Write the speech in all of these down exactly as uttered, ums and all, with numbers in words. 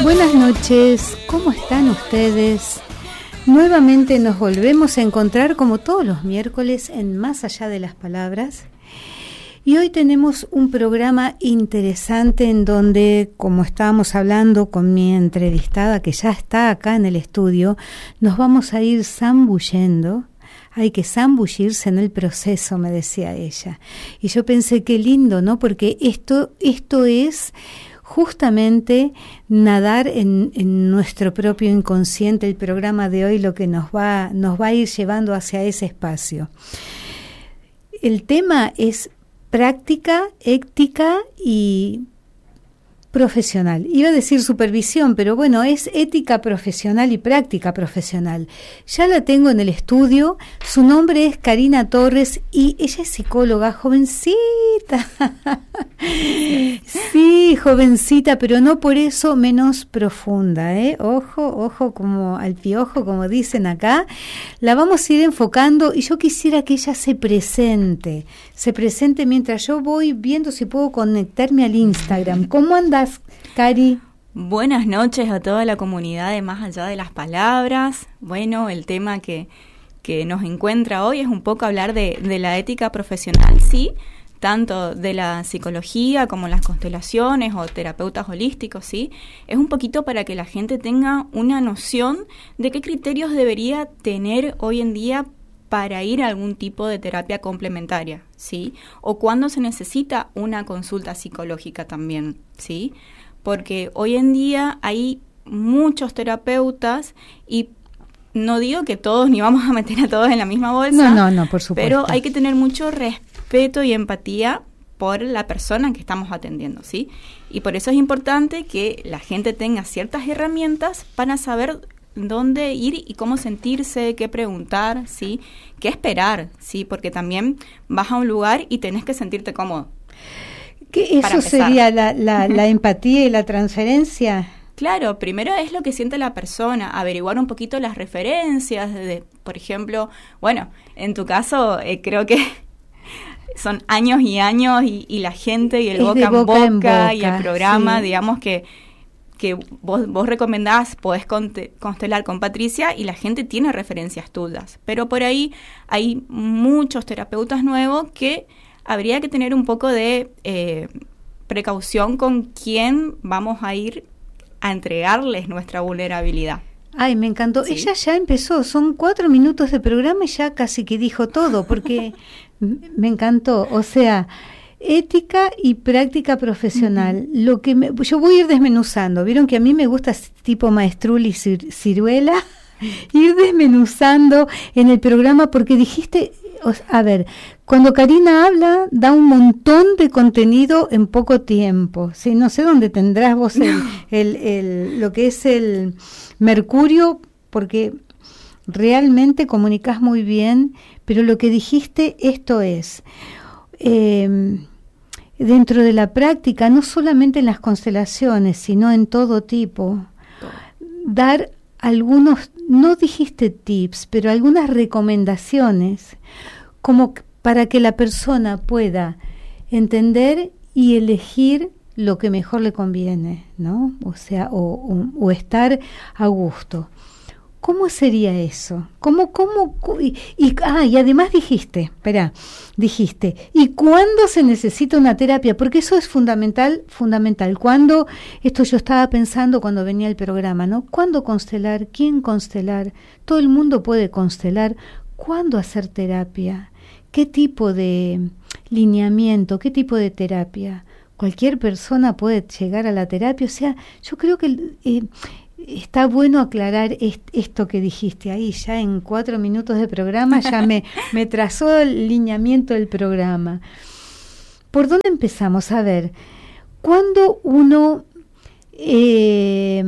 Buenas noches, ¿cómo están ustedes? Nuevamente nos volvemos a encontrar como todos los miércoles en Más Allá de las Palabras. Y hoy tenemos un programa interesante en donde, como estábamos hablando con mi entrevistada que ya está acá en el estudio, nos vamos a ir zambullendo. Hay que zambullirse en el proceso, me decía ella. Y yo pensé, qué lindo, ¿no? Porque esto, esto es justamente nadar en, en nuestro propio inconsciente. El programa de hoy lo que nos va, nos va a ir llevando hacia ese espacio. El tema es práctica, ética y profesional. Iba a decir supervisión, pero bueno, es ética profesional y práctica profesional. Ya la tengo en el estudio, su nombre es Karina Torres y ella es psicóloga, jovencita. Sí, jovencita, pero no por eso menos profunda, ¿eh? Ojo, ojo, como al piojo, como dicen acá. La vamos a ir enfocando y yo quisiera que ella se presente, se presente mientras yo voy viendo si puedo conectarme al Instagram. ¿Cómo andas, Cari? Buenas noches a toda la comunidad de Más Allá de las Palabras. Bueno, el tema que, que nos encuentra hoy es un poco hablar de, de la ética profesional, sí, tanto de la psicología como las constelaciones o terapeutas holísticos, sí. Es un poquito para que la gente tenga una noción de qué criterios debería tener hoy en día para ir a algún tipo de terapia complementaria, ¿sí? O cuando se necesita una consulta psicológica también, ¿sí? Porque hoy en día hay muchos terapeutas y no digo que todos, ni vamos a meter a todos en la misma bolsa. No, no, no, por supuesto. Pero hay que tener mucho respeto y empatía por la persona que estamos atendiendo, ¿sí? Y por eso es importante que la gente tenga ciertas herramientas para saber dónde ir y cómo sentirse, qué preguntar, ¿sí? Qué esperar, ¿sí? Porque también vas a un lugar y tenés que sentirte cómodo. ¿Qué eso sería la, la, la empatía y la transferencia? Claro, primero es lo que siente la persona, averiguar un poquito las referencias, de, de, por ejemplo, bueno, en tu caso eh, creo que son años y años y, y la gente y el boca, boca, en boca, en boca y el programa, sí. digamos que que vos, vos recomendás, podés conte, constelar con Patricia y la gente tiene referencias tuyas. Pero por ahí hay muchos terapeutas nuevos que habría que tener un poco de eh, precaución con quién vamos a ir a entregarles nuestra vulnerabilidad. Ay, me encantó. ¿Sí? Ella ya empezó, son cuatro minutos de programa y ya casi que dijo todo, porque me encantó. O sea, ética y práctica profesional. Uh-huh. Lo que me, yo voy a ir desmenuzando. Vieron que a mí me gusta tipo maestrul y cir, ciruela, ir desmenuzando en el programa porque dijiste, a ver, cuando Karina habla da un montón de contenido en poco tiempo. ¿Sí? No sé dónde tendrás vos el, el, el, lo que es el mercurio, porque realmente comunicás muy bien, pero lo que dijiste, esto es Eh, dentro de la práctica, no solamente en las constelaciones, sino en todo tipo, dar algunos, no dijiste tips, pero algunas recomendaciones, como para que la persona pueda entender y elegir lo que mejor le conviene, ¿no? O sea, o, o, o estar a gusto. ¿Cómo sería eso? ¿Cómo, cómo, y, y, ah, y además dijiste, espera, dijiste, ¿y cuándo se necesita una terapia? Porque eso es fundamental, fundamental. ¿Cuándo? Esto yo estaba pensando cuando venía el programa, ¿no? ¿Cuándo constelar? ¿Quién constelar? Todo el mundo puede constelar. ¿Cuándo hacer terapia? ¿Qué tipo de lineamiento? ¿Qué tipo de terapia? Cualquier persona puede llegar a la terapia. O sea, yo creo que Eh, está bueno aclarar est- esto que dijiste ahí, ya en cuatro minutos de programa, ya me, me trazó el lineamiento del programa. ¿Por dónde empezamos? A ver, cuando uno, eh,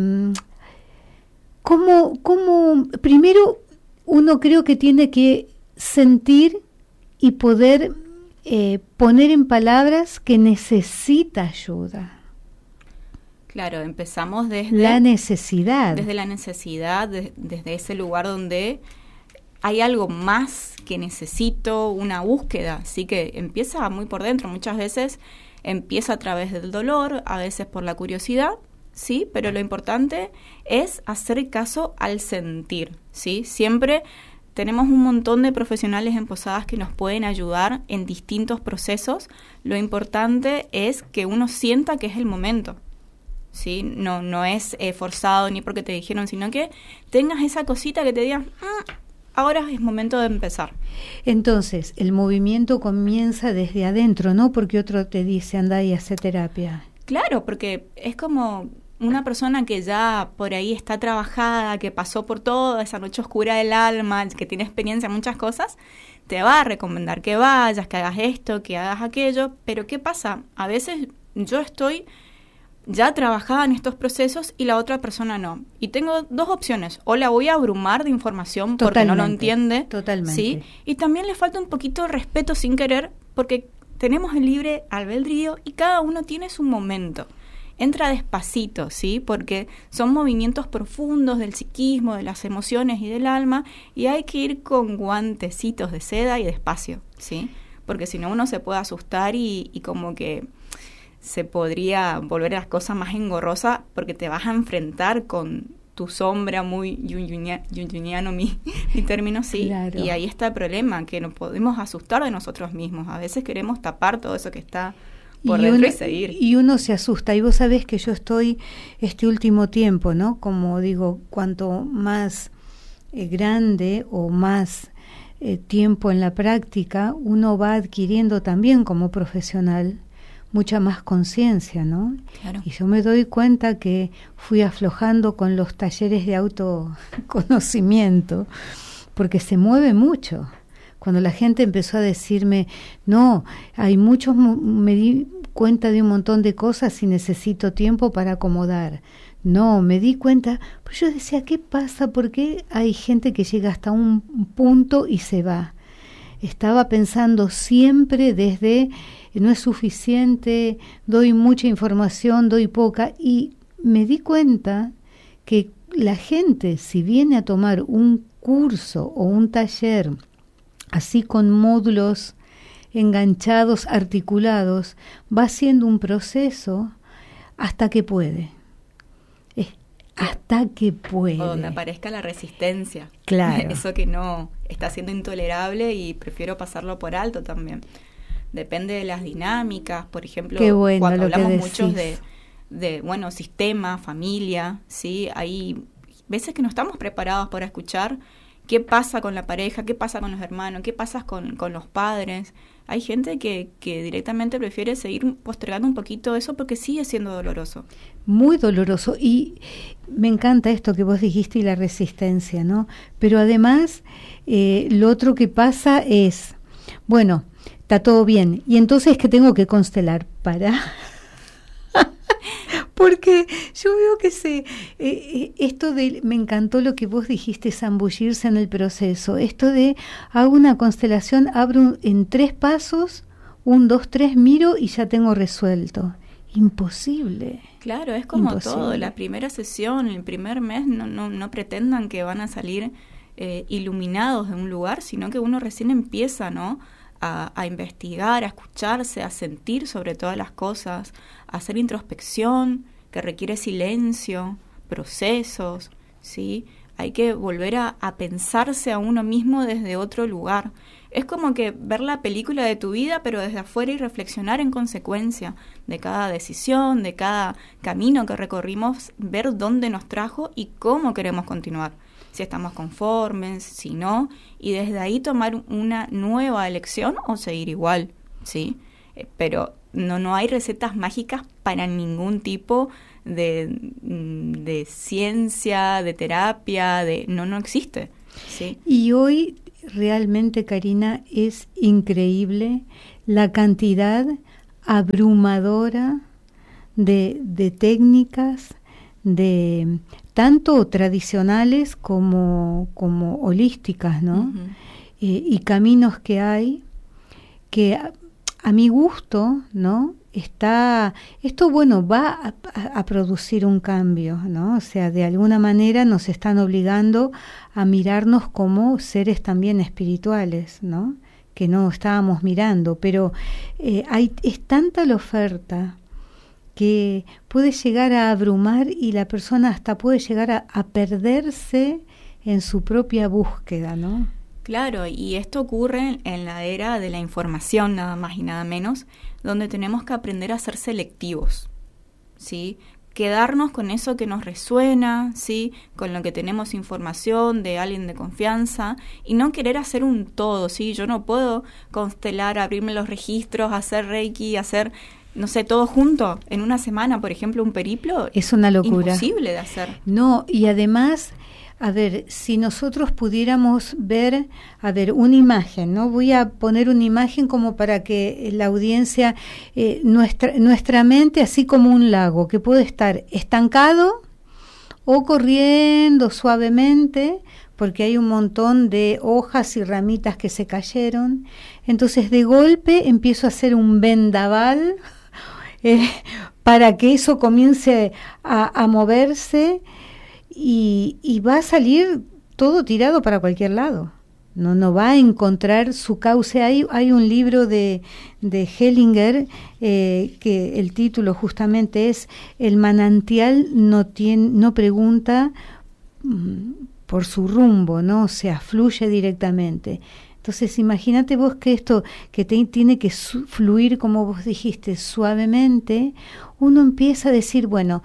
¿cómo, cómo, primero uno creo que tiene que sentir y poder eh, poner en palabras que necesita ayuda. Claro, empezamos desde la necesidad. Desde la necesidad, de, desde ese lugar donde hay algo más que necesito, una búsqueda, así que empieza muy por dentro. Muchas veces empieza a través del dolor, a veces por la curiosidad, sí, pero lo importante es hacer caso al sentir, ¿sí? Siempre tenemos un montón de profesionales en Posadas que nos pueden ayudar en distintos procesos. Lo importante es que uno sienta que es el momento, ¿sí? No, no es eh, forzado ni porque te dijeron, sino que tengas esa cosita que te diga, mm, ahora es momento de empezar. Entonces, el movimiento comienza desde adentro, ¿no? Porque otro te dice, anda y hace terapia. Claro, porque es como una persona que ya por ahí está trabajada, que pasó por toda esa noche oscura del alma, que tiene experiencia en muchas cosas, te va a recomendar que vayas, que hagas esto, que hagas aquello, pero ¿qué pasa? A veces yo estoy ya trabajada en estos procesos y la otra persona no. Y tengo dos opciones. O la voy a abrumar de información porque Totalmente, no lo entiende. Totalmente. ¿Sí? Y también le falta un poquito de respeto sin querer porque tenemos el libre albedrío y cada uno tiene su momento. Entra despacito, ¿sí? Porque son movimientos profundos del psiquismo, de las emociones y del alma y hay que ir con guantecitos de seda y despacio, ¿sí? Porque si no uno se puede asustar y, y como que se podría volver las cosas más engorrosas porque te vas a enfrentar con tu sombra muy junguiano, mi, mi término, sí. Claro. Y ahí está el problema, que nos podemos asustar de nosotros mismos. A veces queremos tapar todo eso que está por y dentro uno, y seguir. Y uno se asusta. Y vos sabés que yo estoy este último tiempo, ¿no? Como digo, cuanto más eh, grande o más eh, tiempo en la práctica, uno va adquiriendo también como profesional mucha más conciencia, ¿no? Claro. Y yo me doy cuenta que fui aflojando con los talleres de autoconocimiento, porque se mueve mucho. Cuando la gente empezó a decirme, no, hay muchos, me di cuenta de un montón de cosas y necesito tiempo para acomodar. No, me di cuenta, pues yo decía, ¿qué pasa? ¿Por qué hay gente que llega hasta un punto y se va? Estaba pensando siempre desde no es suficiente, doy mucha información, doy poca, y me di cuenta que la gente, si viene a tomar un curso o un taller así con módulos enganchados, articulados, va haciendo un proceso hasta que puede. Es hasta que puede. O donde aparezca la resistencia. Claro. Eso que no está siendo intolerable y prefiero pasarlo por alto también. Depende de las dinámicas, por ejemplo, bueno, cuando hablamos que muchos de, de, bueno, sistema, familia, ¿sí? Hay veces que no estamos preparados para escuchar qué pasa con la pareja, qué pasa con los hermanos, qué pasa con, con los padres. Hay gente que, que directamente prefiere seguir postergando un poquito eso porque sigue siendo doloroso. Muy doloroso. Y me encanta esto que vos dijiste y la resistencia, ¿no? Pero además, eh, lo otro que pasa es, bueno, está todo bien. Y entonces, ¿qué tengo que constelar? Para... Porque yo veo que se, eh, esto de, me encantó lo que vos dijiste, zambullirse en el proceso. Esto de, hago una constelación, abro un, en tres pasos, un, dos, tres, miro y ya tengo resuelto. Imposible. Claro, es como Imposible. Todo. La primera sesión, el primer mes, no, no, no pretendan que van a salir eh, iluminados de un lugar, sino que uno recién empieza, ¿no? A, a investigar, a escucharse, a sentir sobre todas las cosas, a hacer introspección, que requiere silencio, procesos, ¿sí? Hay que volver a, a pensarse a uno mismo desde otro lugar. Es como que ver la película de tu vida, pero desde afuera y reflexionar en consecuencia de cada decisión, de cada camino que recorrimos, ver dónde nos trajo y cómo queremos continuar. Si estamos conformes, si no, y desde ahí tomar una nueva elección o seguir igual, ¿sí? Eh, pero no, no hay recetas mágicas para ningún tipo de, de ciencia, de terapia, de no, no existe, ¿sí? Y hoy realmente, Karina, es increíble la cantidad abrumadora de, de técnicas, de tanto tradicionales como, como holísticas, ¿no? Uh-huh. Eh, y caminos que hay que a, a mi gusto, ¿no? Está, esto bueno, va a, a, a producir un cambio, ¿no? O sea, de alguna manera nos están obligando a mirarnos como seres también espirituales, ¿no? Que no estábamos mirando, pero eh, hay, es tanta la oferta que puede llegar a abrumar y la persona hasta puede llegar a, a perderse en su propia búsqueda, ¿no? Claro, y esto ocurre en la era de la información, nada más y nada menos, donde tenemos que aprender a ser selectivos, ¿sí? Quedarnos con eso que nos resuena, ¿sí? Con lo que tenemos información de alguien de confianza y no querer hacer un todo, ¿sí? Yo no puedo constelar, abrirme los registros, hacer Reiki, hacer, no sé, todo junto en una semana, por ejemplo, un periplo. Es una locura. Imposible de hacer. No, y además, a ver, si nosotros pudiéramos ver, a ver, una imagen, ¿no? Voy a poner una imagen como para que la audiencia, eh, nuestra, nuestra mente, así como un lago, que puede estar estancado o corriendo suavemente, porque hay un montón de hojas y ramitas que se cayeron. Entonces, de golpe empiezo a hacer un vendaval eh, para que eso comience a, a moverse. Y, y va a salir todo tirado para cualquier lado. No, no va a encontrar su cauce. Hay, hay un libro de, de Hellinger eh, que el título justamente es El manantial no, tiene, no pregunta mm, por su rumbo, ¿no? O sea, fluye directamente. Entonces, imagínate vos que esto que te, tiene que su, fluir, como vos dijiste, suavemente, uno empieza a decir, bueno,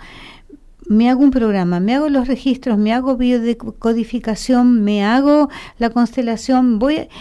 me hago un programa, me hago los registros, me hago biodecodificación, me hago la constelación, voy a...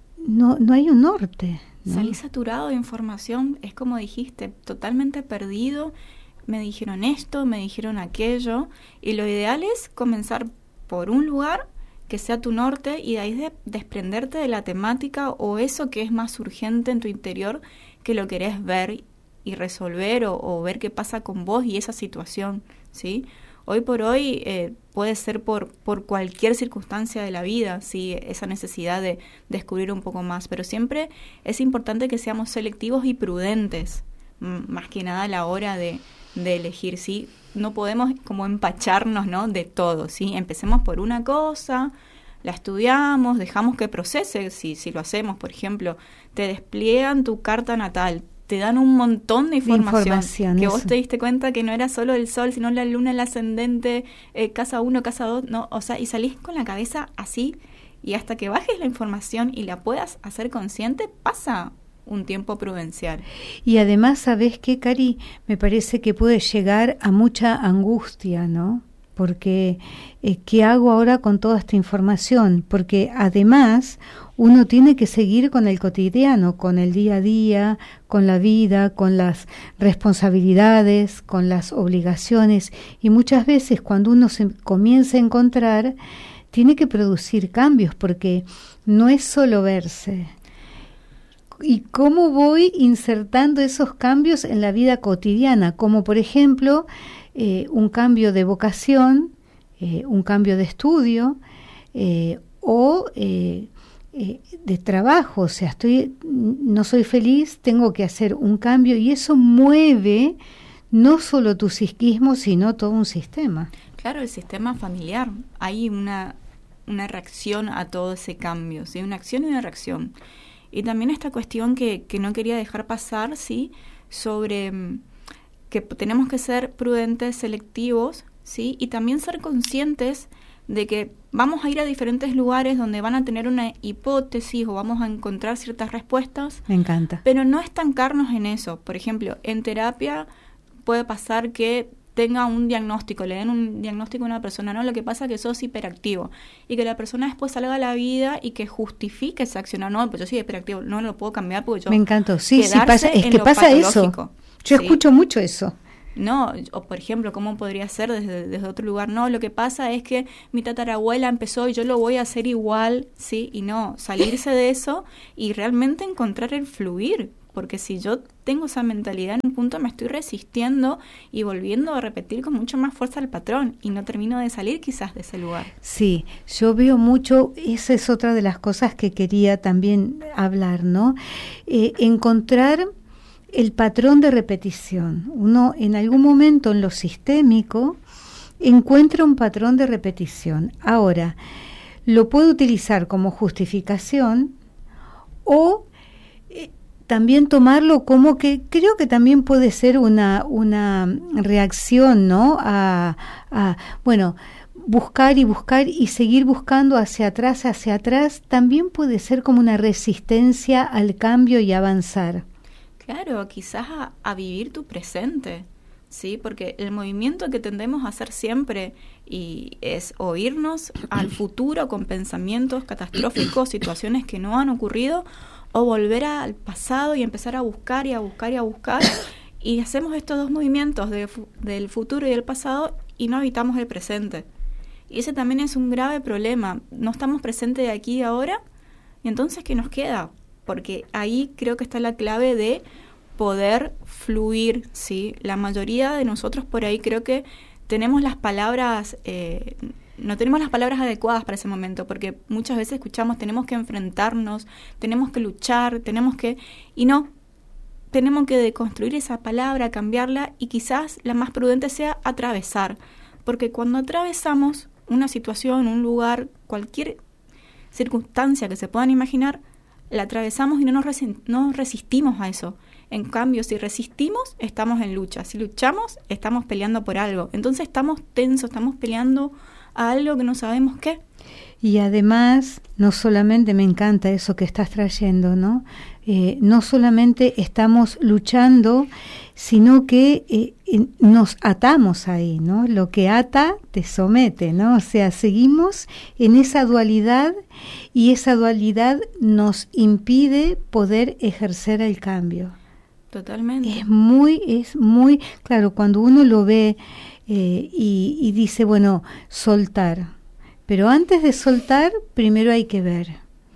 no, no hay un norte, ¿no? Salí saturado de información, es como dijiste, totalmente perdido, me dijeron esto, me dijeron aquello, y lo ideal es comenzar por un lugar que sea tu norte y de ahí de desprenderte de la temática o eso que es más urgente en tu interior que lo querés ver y resolver o, o ver qué pasa con vos y esa situación, ¿sí? Hoy por hoy eh, puede ser por, por cualquier circunstancia de la vida, ¿sí? Esa necesidad de descubrir un poco más, pero siempre es importante que seamos selectivos y prudentes, m- más que nada a la hora de, de elegir, ¿sí? No podemos como empacharnos, ¿no? De todo, ¿sí? Empecemos por una cosa, la estudiamos, dejamos que procese, si, si lo hacemos, por ejemplo, te despliegan tu carta natal, te dan un montón de información, de información que eso. Vos te diste cuenta que no era solo el sol, sino la luna, el ascendente, eh, casa uno, casa dos, no, o sea, y salís con la cabeza así, y hasta que bajes la información y la puedas hacer consciente, pasa un tiempo prudencial. Y además, ¿sabés qué, Cari? Me parece que puede llegar a mucha angustia, ¿no? Porque, eh, ¿qué hago ahora con toda esta información? Porque además uno tiene que seguir con el cotidiano, con el día a día, con la vida, con las responsabilidades, con las obligaciones. Y muchas veces cuando uno se comienza a encontrar, tiene que producir cambios, porque no es solo verse. ¿Y cómo voy insertando esos cambios en la vida cotidiana? Como por ejemplo, eh, un cambio de vocación, eh, un cambio de estudio, eh, o eh, eh, de trabajo. O sea, estoy, no soy feliz, tengo que hacer un cambio, y eso mueve no solo tu psiquismo, sino todo un sistema. Claro, el sistema familiar. Hay una, una reacción a todo ese cambio, ¿sí? Una acción y una reacción. Y también esta cuestión que, que no quería dejar pasar, ¿sí? Sobre um, que tenemos que ser prudentes, selectivos, ¿sí? Y también ser conscientes de que vamos a ir a diferentes lugares donde van a tener una hipótesis o vamos a encontrar ciertas respuestas. Me encanta. Pero no estancarnos en eso. Por ejemplo, en terapia puede pasar que tenga un diagnóstico, le den un diagnóstico a una persona, no, lo que pasa es que sos hiperactivo, y que la persona después salga a la vida y que justifique esa acción, no, pues yo soy hiperactivo, no lo puedo cambiar porque yo... Me encantó, sí, sí, pasa, es que pasa eso, yo ¿sí? escucho mucho eso. No, o por ejemplo, ¿cómo podría ser desde, desde otro lugar? No, lo que pasa es que mi tatarabuela empezó y yo lo voy a hacer igual, ¿sí? Y no, salirse de eso y realmente encontrar el fluir. Porque si yo tengo esa mentalidad en un punto, me estoy resistiendo y volviendo a repetir con mucho más fuerza el patrón y no termino de salir quizás de ese lugar. Sí, yo veo mucho, esa es otra de las cosas que quería también hablar, ¿no? Eh, encontrar el patrón de repetición. Uno en algún momento en lo sistémico encuentra un patrón de repetición. Ahora, lo puedo utilizar como justificación o también tomarlo como que creo que también puede ser una, una reacción, ¿no? A, a, bueno, buscar y buscar y seguir buscando hacia atrás, hacia atrás, también puede ser como una resistencia al cambio y avanzar. Claro, quizás a, a vivir tu presente, ¿sí? Porque el movimiento que tendemos a hacer siempre y es o irnos al futuro con pensamientos catastróficos, situaciones que no han ocurrido, o volver al pasado y empezar a buscar y a buscar y a buscar, y hacemos estos dos movimientos de, del futuro y del pasado y no habitamos el presente. Y ese también es un grave problema. No estamos presentes de aquí y ahora, y entonces ¿qué nos queda? Porque ahí creo que está la clave de poder fluir, ¿sí? La mayoría de nosotros por ahí creo que tenemos las palabras... Eh, no tenemos las palabras adecuadas para ese momento, porque muchas veces escuchamos tenemos que enfrentarnos, tenemos que luchar, tenemos que... Y no, tenemos que deconstruir esa palabra, cambiarla, y quizás la más prudente sea atravesar, porque cuando atravesamos una situación, un lugar, cualquier circunstancia que se puedan imaginar, la atravesamos y no nos, resi- no resistimos a eso. En cambio, si resistimos, estamos en lucha. Si luchamos, estamos peleando por algo. Entonces estamos tensos, estamos peleando a algo que no sabemos qué. Y además, no solamente me encanta eso que estás trayendo, ¿no? Eh, no solamente estamos luchando, sino que eh, eh, nos atamos ahí, ¿no? Lo que ata te somete, ¿no? O sea, seguimos en esa dualidad y esa dualidad nos impide poder ejercer el cambio. Totalmente. Es muy, es muy, claro, cuando uno lo ve eh, y, y dice, bueno, soltar. Pero antes de soltar, primero hay que ver.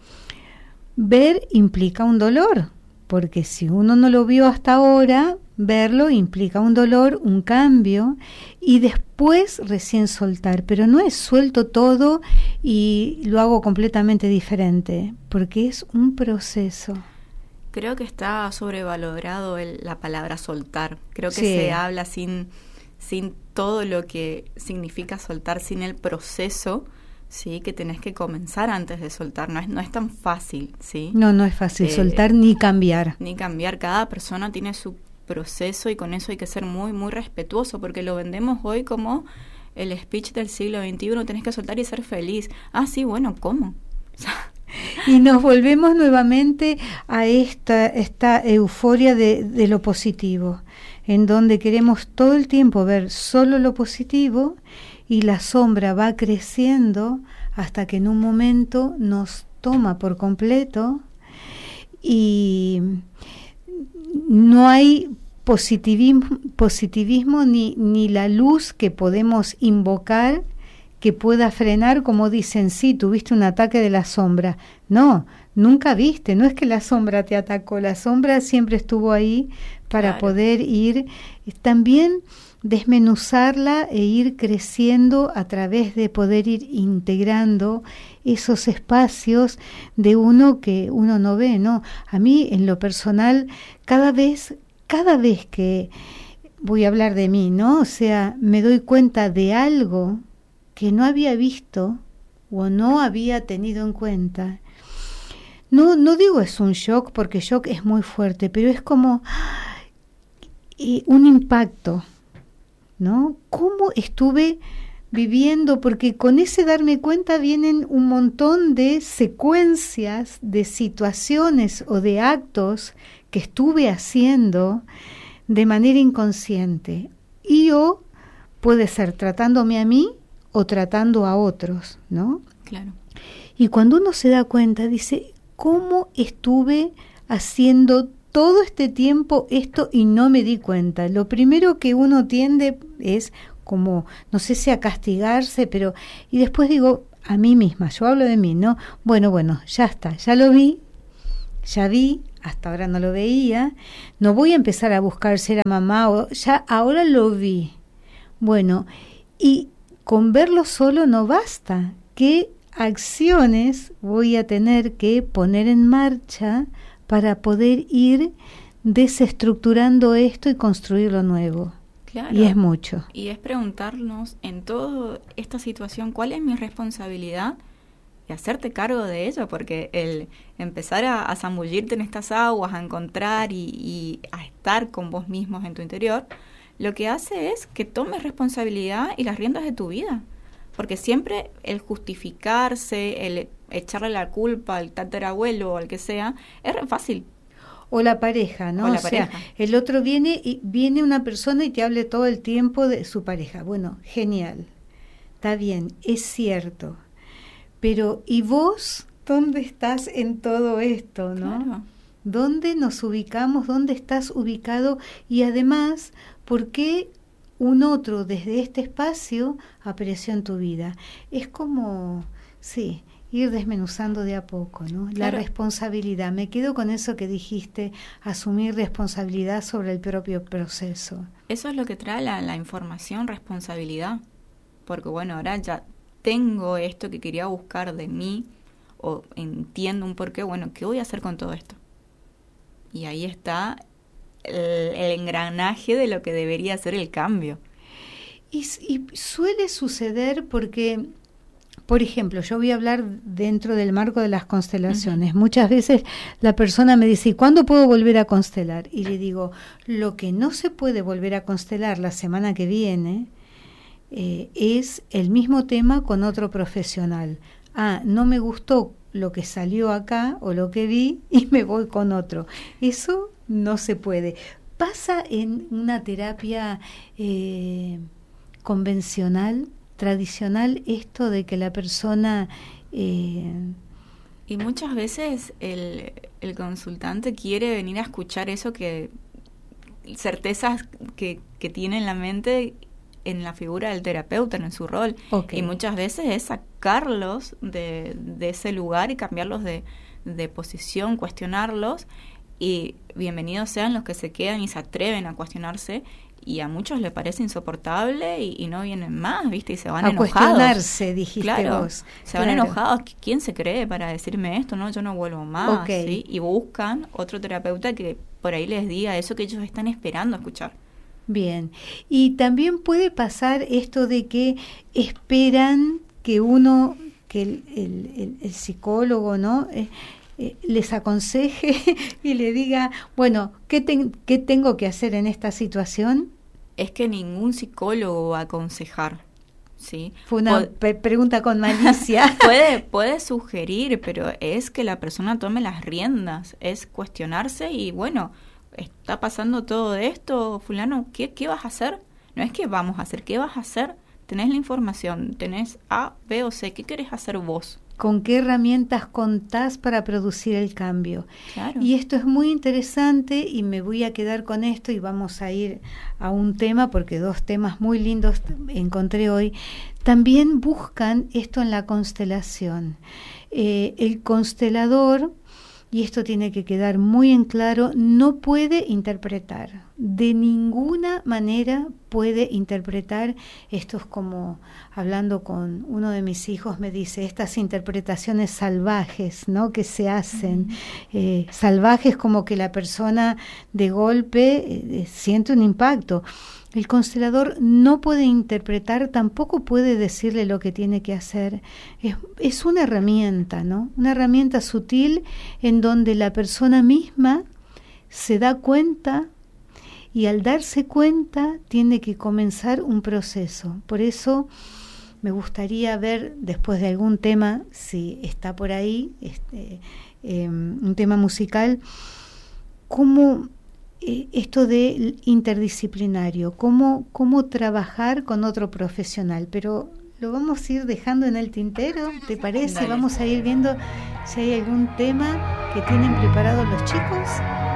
Ver implica un dolor, porque si uno no lo vio hasta ahora, verlo implica un dolor, un cambio, y después recién soltar. Pero no es suelto todo y lo hago completamente diferente, porque es un proceso. Creo que está sobrevalorado el, la palabra soltar. Creo que sí. se habla sin, sin todo lo que significa soltar, sin el proceso, sí, que tenés que comenzar antes de soltar. No es, no es tan fácil, ¿sí? No, no es fácil eh, soltar ni cambiar. Ni cambiar. Cada persona tiene su proceso y con eso hay que ser muy, muy respetuoso, porque lo vendemos hoy como el speech del siglo veintiuno, tenés que soltar y ser feliz. Ah, sí, bueno, ¿cómo? O sea, y nos volvemos nuevamente a esta, esta euforia de, de lo positivo, en donde queremos todo el tiempo ver solo lo positivo y la sombra va creciendo hasta que en un momento nos toma por completo y no hay positivismo, positivismo ni, ni la luz que podemos invocar que pueda frenar, como dicen, sí, tuviste un ataque de la sombra. No, nunca viste, no es que la sombra te atacó, la sombra siempre estuvo ahí para claro. poder ir, también desmenuzarla e ir creciendo a través de poder ir integrando esos espacios de uno que uno no ve, ¿no? A mí, en lo personal, cada vez, cada vez que voy a hablar de mí, ¿no? O sea, me doy cuenta de algo que no había visto o no había tenido en cuenta. No, no digo es un shock, porque shock es muy fuerte, pero es como eh, un impacto, ¿no? ¿Cómo estuve viviendo? Porque con ese darme cuenta vienen un montón de secuencias de situaciones o de actos que estuve haciendo de manera inconsciente. Y o puede ser tratándome a mí o tratando a otros, ¿no? Claro. Y cuando uno se da cuenta, dice, ¿cómo estuve haciendo todo este tiempo esto y no me di cuenta? Lo primero que uno tiende es como, no sé si a castigarse, pero, y después digo, a mí misma, yo hablo de mí, ¿no? Bueno, bueno, ya está, ya lo vi, ya vi, hasta ahora no lo veía, no voy a empezar a buscar si era mamá o ya, ahora lo vi. Bueno, y con verlo solo no basta. ¿Qué acciones voy a tener que poner en marcha para poder ir desestructurando esto y construir lo nuevo? Claro. Y es mucho. Y es preguntarnos en toda esta situación, ¿cuál es mi responsabilidad y hacerte cargo de ello, porque el empezar a, a zambullirte en estas aguas, a encontrar y, y a estar con vos mismos en tu interior, lo que hace es que tomes responsabilidad y las riendas de tu vida. Porque siempre el justificarse, el echarle la culpa al tatarabuelo o al que sea, es re fácil. O la pareja, ¿no? O la o pareja. sea, el otro viene y viene una persona y te hable todo el tiempo de su pareja. Bueno, genial. Está bien, es cierto. Pero, ¿y vos dónde estás en todo esto, no? Claro. ¿Dónde nos ubicamos? ¿Dónde estás ubicado? Y además, ¿por qué un otro desde este espacio apareció en tu vida? Es como, sí, ir desmenuzando de a poco, ¿no? Claro. La responsabilidad. Me quedo con eso que dijiste, asumir responsabilidad sobre el propio proceso. Eso es lo que trae la, la información, responsabilidad. Porque bueno, ahora ya tengo esto que quería buscar de mí, o entiendo un porqué, bueno, ¿qué voy a hacer con todo esto? Y ahí está el, el engranaje de lo que debería ser el cambio. Y, y suele suceder porque, por ejemplo, yo voy a hablar dentro del marco de las constelaciones. Uh-huh. Muchas veces la persona me dice, ¿y cuándo puedo volver a constelar? Y le digo, lo que no se puede volver a constelar la semana que viene eh, es el mismo tema con otro profesional. Ah, no me gustó lo que salió acá o lo que vi y me voy con otro. Eso no se puede. Pasa en una terapia eh, convencional, tradicional, esto de que la persona... Eh, y muchas veces el, el consultante quiere venir a escuchar eso que... certezas que, que tiene en la mente en la figura del terapeuta, en su rol. Okay. Y muchas veces es sacarlos de, de ese lugar y cambiarlos de, de posición, cuestionarlos, y bienvenidos sean los que se quedan y se atreven a cuestionarse, y a muchos les parece insoportable y, y no vienen más, ¿viste? Y se van a enojados. A cuestionarse, dijiste claro, vos. Se van claro. enojados. ¿Quién se cree para decirme esto? No, yo no vuelvo más. Okay. ¿sí? Y buscan otro terapeuta que por ahí les diga eso que ellos están esperando escuchar. Bien, y también puede pasar esto de que esperan que uno, que el, el, el, el psicólogo, ¿no? Eh, eh, les aconseje y le diga, bueno, ¿qué, te, ¿qué tengo que hacer en esta situación? Es que ningún psicólogo va a aconsejar, ¿sí? Fue una pe- pregunta con malicia. puede, puede sugerir, pero es que la persona tome las riendas, es cuestionarse y bueno... está pasando todo esto, fulano, ¿qué, ¿qué vas a hacer? No es que vamos a hacer, ¿qué vas a hacer? Tenés la información, tenés A, B o C, ¿qué querés hacer vos? ¿Con qué herramientas contás para producir el cambio? Claro. Y esto es muy interesante y me voy a quedar con esto y vamos a ir a un tema, porque dos temas muy lindos encontré hoy. También buscan esto en la constelación. Eh, el constelador... y esto tiene que quedar muy en claro, no puede interpretar, de ninguna manera puede interpretar. Esto es como, hablando con uno de mis hijos, me dice, estas interpretaciones salvajes, ¿no?, que se hacen, uh-huh. eh, salvajes, como que la persona de golpe eh, siente un impacto. El constelador no puede interpretar, tampoco puede decirle lo que tiene que hacer. Es, es una herramienta, ¿no? Una herramienta sutil en donde la persona misma se da cuenta y al darse cuenta tiene que comenzar un proceso. Por eso me gustaría ver, después de algún tema, si está por ahí, este, eh, un tema musical, cómo... esto de interdisciplinario, cómo, cómo trabajar con otro profesional, pero lo vamos a ir dejando en el tintero, ¿te parece? Dale. Vamos a ir viendo si hay algún tema que tienen preparados los chicos.